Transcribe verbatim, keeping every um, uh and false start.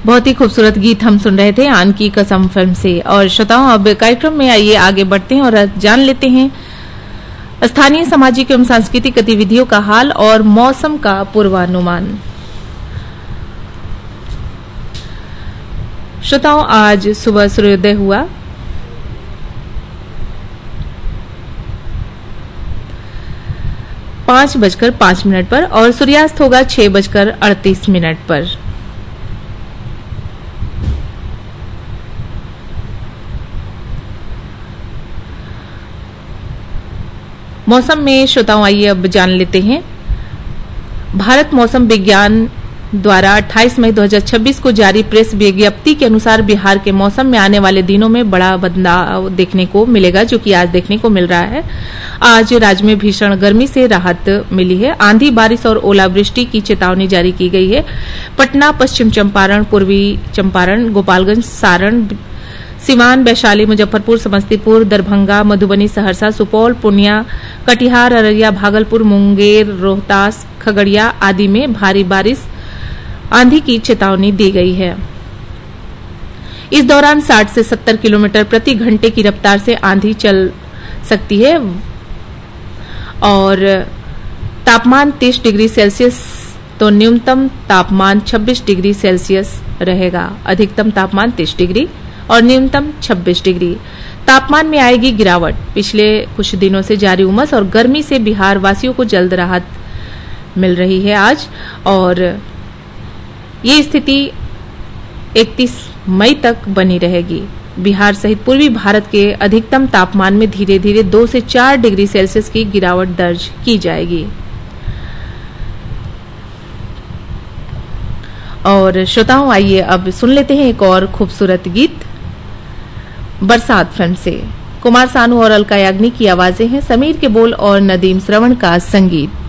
बहुत ही खूबसूरत गीत हम सुन रहे थे आन की कसम फिल्म से। और श्रोताओं, अब कार्यक्रम में आइए आगे बढ़ते हैं और जान लेते हैं स्थानीय सामाजिक एवं सांस्कृतिक गतिविधियों का हाल और मौसम का पूर्वानुमान। श्रोताओं, आज सुबह सूर्योदय हुआ। पांच बजकर पांच मिनट पर और सूर्यास्त होगा छह बजकर अड़तीस मिनट पर। मौसम में श्रोताओं आइए अब जान लेते हैं भारत मौसम विज्ञान द्वारा अट्ठाईस मई दो हज़ार छब्बीस को जारी प्रेस विज्ञप्ति के अनुसार बिहार के मौसम में आने वाले दिनों में बड़ा बदलाव देखने को मिलेगा, जो कि आज देखने को मिल रहा है। आज राज्य में भीषण गर्मी से राहत मिली है। आंधी, बारिश और ओलावृष्टि की चेतावनी जारी की गई है। पटना, पश्चिम चंपारण, पूर्वी चंपारण, गोपालगंज, सारण, सिवान, वैशाली, मुजफ्फरपुर, समस्तीपुर, दरभंगा, मधुबनी, सहरसा, सुपौल, पूर्णिया, कटिहार, अररिया, भागलपुर, मुंगेर, रोहतास, खगड़िया आदि में भारी बारिश, आंधी की चेतावनी दी गई है। इस दौरान साठ से सत्तर किलोमीटर प्रति घंटे की रफ्तार से आंधी चल सकती है और तापमान तीस डिग्री सेल्सियस तो न्यूनतम तापमान छब्बीस डिग्री सेल्सियस रहेगा। अधिकतम तापमान तीस डिग्री और न्यूनतम छब्बीस डिग्री। तापमान में आएगी गिरावट। पिछले कुछ दिनों से जारी उमस और गर्मी से बिहार वासियों को जल्द राहत मिल रही है आज, और ये स्थिति इकतीस मई तक बनी रहेगी। बिहार सहित पूर्वी भारत के अधिकतम तापमान में धीरे धीरे दो से चार डिग्री सेल्सियस की गिरावट दर्ज की जाएगी। और श्रोताओं, आइए अब सुन लेते हैं एक और खूबसूरत गीत बरसात फिल्म से। कुमार सानू और अलका याग्निक की आवाजें हैं, समीर के बोल और नदीम श्रवण का संगीत।